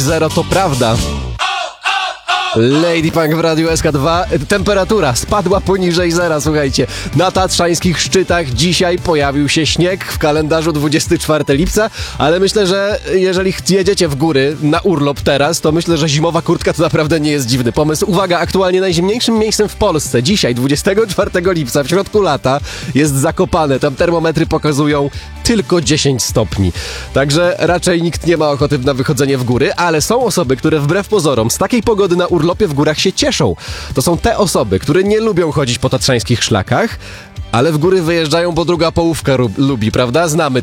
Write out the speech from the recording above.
0 to prawda. Lady Punk w Radiu SK2. Temperatura spadła poniżej zera, słuchajcie. Na tatrzańskich szczytach dzisiaj pojawił się śnieg, w kalendarzu 24 lipca, ale myślę, że jeżeli jedziecie w góry na urlop teraz, to myślę, że zimowa kurtka to naprawdę nie jest dziwny pomysł. Uwaga, aktualnie najzimniejszym miejscem w Polsce dzisiaj, 24 lipca, w środku lata, jest Zakopane. Tam termometry pokazują tylko 10 stopni. Także raczej nikt nie ma ochoty na wychodzenie w góry, ale są osoby, które wbrew pozorom z takiej pogody na urlopie w górach się cieszą. To są te osoby, które nie lubią chodzić po tatrzańskich szlakach, ale w góry wyjeżdżają, bo druga połówka lubi, prawda? Znamy